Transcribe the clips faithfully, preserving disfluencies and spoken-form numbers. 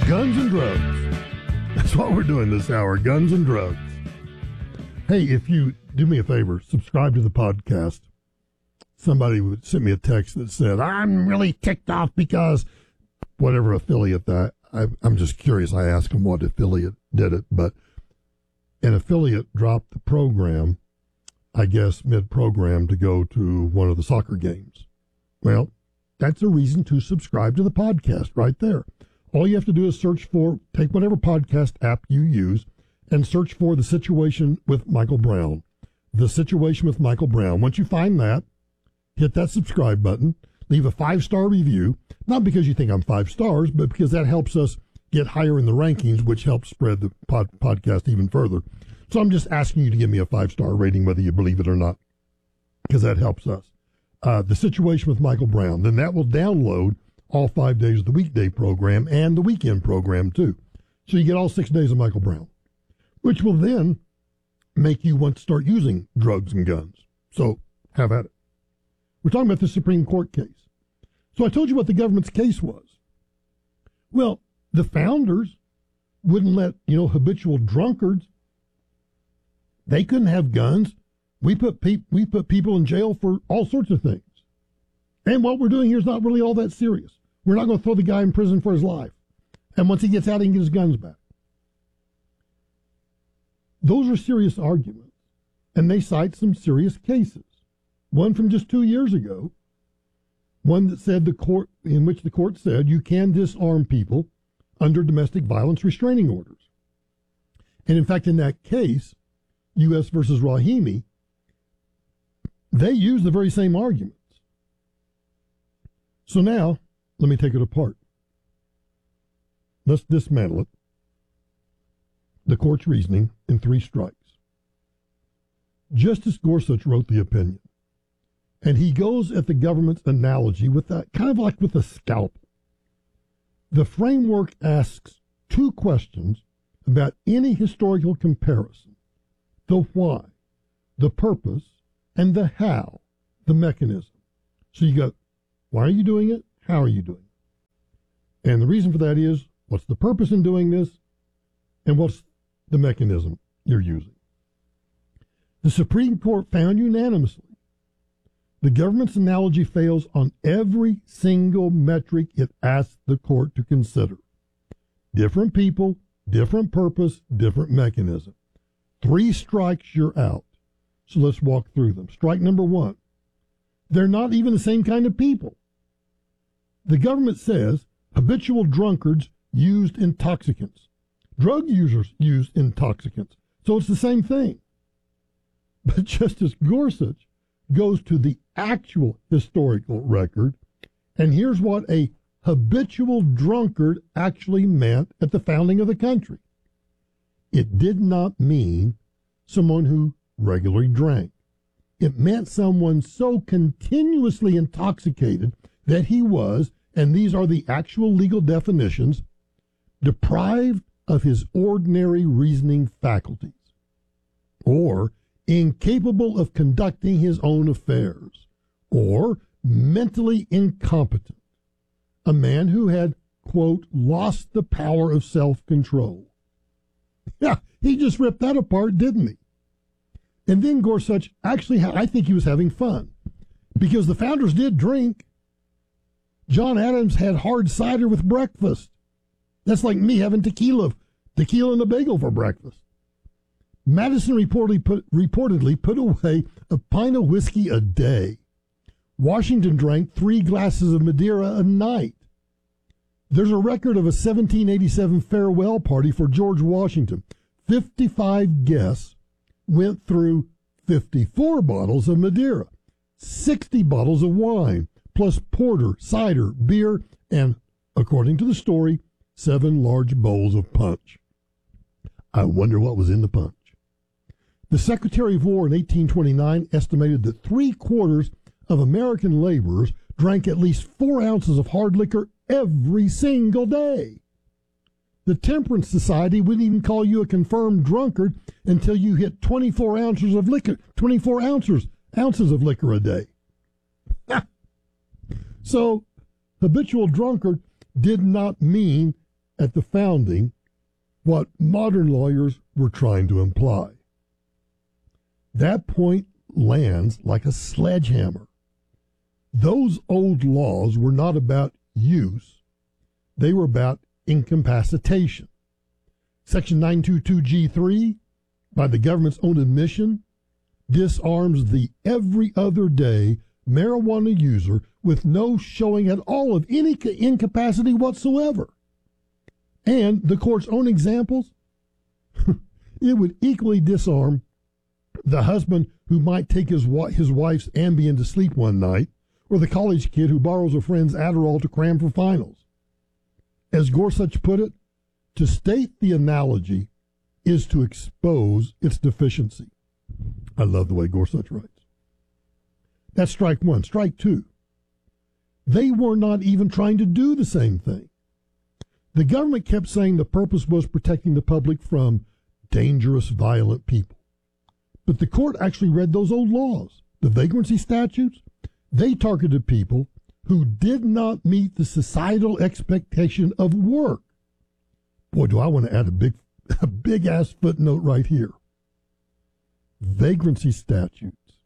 Guns and drugs. That's what we're doing this hour, guns and drugs. Hey, if you do me a favor, subscribe to the podcast. Somebody would send me a text that said, I'm really ticked off because whatever affiliate that, I, I'm just curious. I asked them what affiliate did it, but an affiliate dropped the program, I guess, mid-program to go to one of the soccer games. Well, that's a reason to subscribe to the podcast right there. All you have to do is search for, take whatever podcast app you use, and search for The Situation with Michael Brown. The Situation with Michael Brown. Once you find that, hit that subscribe button, leave a five-star review, not because you think I'm five stars, but because that helps us get higher in the rankings, which helps spread the pod- podcast even further. So I'm just asking you to give me a five-star rating, whether you believe it or not, because that helps us. Uh, the Situation with Michael Brown. Then that will download all five days of the weekday program and the weekend program, too. So you get all six days of Michael Brown, which will then make you want to start using drugs and guns. So have at it. We're talking about the Supreme Court case. So I told you what the government's case was. Well, the founders wouldn't let, you know, habitual drunkards, they couldn't have guns. We put pe- we put people in jail for all sorts of things. And what we're doing here is not really all that serious. We're not going to throw the guy in prison for his life. And once he gets out, he can get his guns back. Those are serious arguments. And they cite some serious cases. One from just two years ago, one that said the court, in which the court said you can disarm people under domestic violence restraining orders. And in fact, in that case, U S versus Rahimi, they used the very same arguments. So now, let me take it apart. Let's dismantle it. The court's reasoning in three strikes. Justice Gorsuch wrote the opinion, and he goes at the government's analogy with that, kind of like with a scalpel. The framework asks two questions about any historical comparison: the why, the purpose, and the how, the mechanism. So you got, why are you doing it? How are you doing it? And the reason for that is, what's the purpose in doing this? And what's the mechanism you're using? The Supreme Court found unanimously the government's analogy fails on every single metric it asks the court to consider. Different people, different purpose, different mechanism. Three strikes, you're out. So let's walk through them. Strike number one. They're not even the same kind of people. The government says habitual drunkards used intoxicants. Drug users used intoxicants. So it's the same thing. But Justice Gorsuch goes to the actual historical record, and here's what a habitual drunkard actually meant at the founding of the country. It did not mean someone who regularly drank. It meant someone so continuously intoxicated that he was, and these are the actual legal definitions, deprived of his ordinary reasoning faculties, or incapable of conducting his own affairs, or mentally incompetent. A man who had, quote, lost the power of self-control. Yeah, he just ripped that apart, didn't he? And then Gorsuch, actually, I think he was having fun, because the founders did drink. John Adams had hard cider with breakfast. That's like me having tequila, tequila and a bagel for breakfast. Madison reportedly put, reportedly put away a pint of whiskey a day. Washington drank three glasses of Madeira a night. There's a record of a seventeen eighty-seven farewell party for George Washington. fifty-five guests went through fifty-four bottles of Madeira, sixty bottles of wine, plus porter, cider, beer, and, according to the story, seven large bowls of punch. I wonder what was in the punch. The Secretary of War in eighteen twenty-nine estimated that three-quarters of American laborers drank at least four ounces of hard liquor every single day. The Temperance Society wouldn't even call you a confirmed drunkard until you hit twenty-four ounces of liquor, twenty-four ounces, ounces of liquor a day. So, habitual drunkard did not mean at the founding what modern lawyers were trying to imply. That point lands like a sledgehammer. Those old laws were not about use. They were about incapacitation. Section nine twenty-two G three, by the government's own admission, disarms the every other day marijuana user with no showing at all of any incapacity whatsoever. And the court's own examples, it would equally disarm the husband who might take his his wife's Ambien to sleep one night, or the college kid who borrows a friend's Adderall to cram for finals. As Gorsuch put it, to state the analogy is to expose its deficiency. I love the way Gorsuch writes. That's strike one. Strike two. They were not even trying to do the same thing. The government kept saying the purpose was protecting the public from dangerous, violent people. But the court actually read those old laws, the vagrancy statutes. They targeted people who did not meet the societal expectation of work. Boy, do I want to add a big, a big-ass footnote right here. Vagrancy statutes,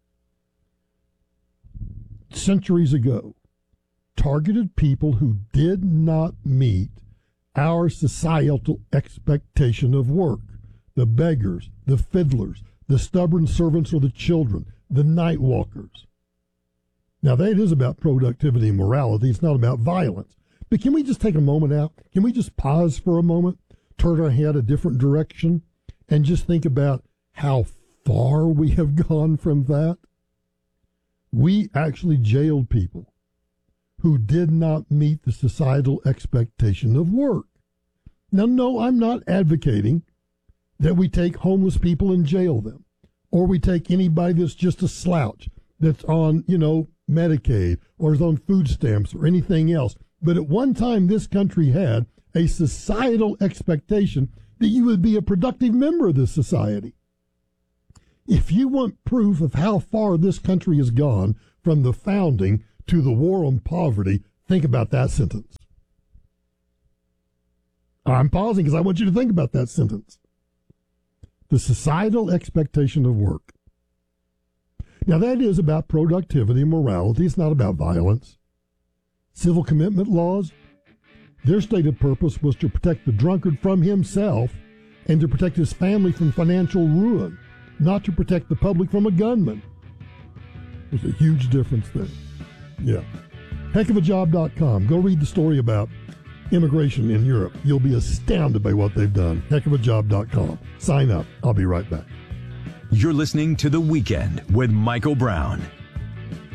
centuries ago, targeted people who did not meet our societal expectation of work. The beggars, the fiddlers, the stubborn servants or the children, the night walkers. Now, that is about productivity and morality. It's not about violence. But can we just take a moment out? Can we just pause for a moment, turn our head a different direction, and just think about how far we have gone from that? We actually jailed people who did not meet the societal expectation of work. Now, no, I'm not advocating that we take homeless people and jail them, or we take anybody that's just a slouch, that's on, you know, Medicaid, or is on food stamps, or anything else. But at one time, this country had a societal expectation that you would be a productive member of this society. If you want proof of how far this country has gone from the founding to the war on poverty, think about that sentence. I'm pausing because I want you to think about that sentence. The societal expectation of work. Now, that is about productivity and morality. It's not about violence. Civil commitment laws, their stated purpose was to protect the drunkard from himself and to protect his family from financial ruin, not to protect the public from a gunman. There's a huge difference there. Yeah. heck of a job dot com. Go read the story about immigration in Europe. You'll be astounded by what they've done. heck of a job dot com. Sign up. I'll be right back. You're listening to The Weekend with Michael Brown.